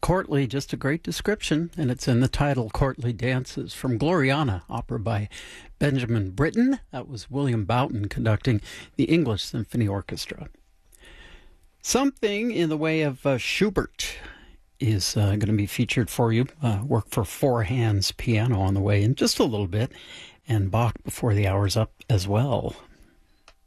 Courtly, just a great description, and it's in the title, Courtly Dances, from Gloriana, opera by Benjamin Britten. That was William Boughton conducting the English Symphony Orchestra. Something in the way of Schubert is going to be featured for you. Work for four hands piano on the way in just a little bit, and Bach before the hour's up as well.